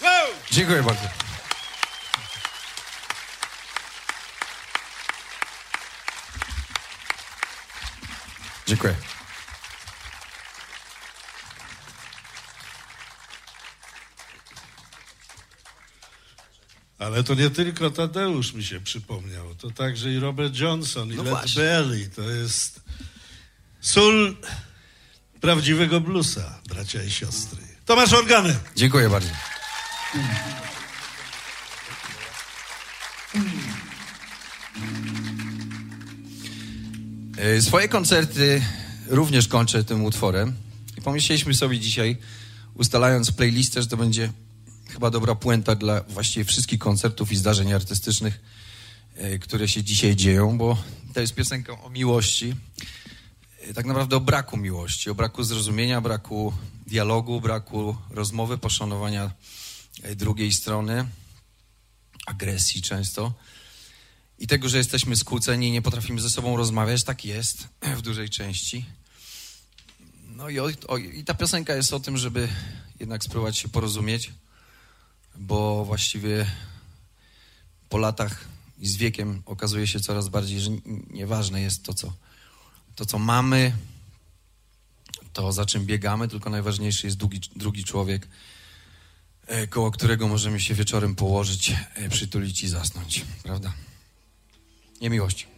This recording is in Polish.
Brawo! Dziękuję bardzo. Dziękuję. Ale to nie tylko Tadeusz mi się przypomniał, to także i Robert Johnson, i No Led właśnie. Belly. To jest sól prawdziwego bluesa, bracia i siostry. Tomasz Organek. Dziękuję bardzo. Swoje koncerty również kończę tym utworem i pomyśleliśmy sobie dzisiaj, ustalając playlistę, że to będzie chyba dobra puenta dla właściwie wszystkich koncertów i zdarzeń artystycznych, które się dzisiaj dzieją, bo to jest piosenka o miłości, tak naprawdę o braku miłości, o braku zrozumienia, braku dialogu, braku rozmowy, poszanowania drugiej strony, agresji często i tego, że jesteśmy skłóceni i nie potrafimy ze sobą rozmawiać. Tak jest w dużej części. No i ta piosenka jest o tym, żeby jednak spróbować się porozumieć, bo właściwie po latach i z wiekiem okazuje się coraz bardziej, że nieważne jest to, co mamy, to za czym biegamy, tylko najważniejszy jest drugi człowiek, koło którego możemy się wieczorem położyć, przytulić i zasnąć, prawda? Nie miłości.